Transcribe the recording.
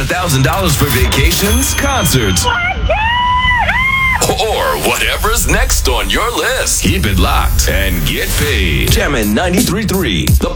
$100,000 for vacations, concerts, or whatever's next on your list. Keep it locked and get paid. Jammin' 93.3, the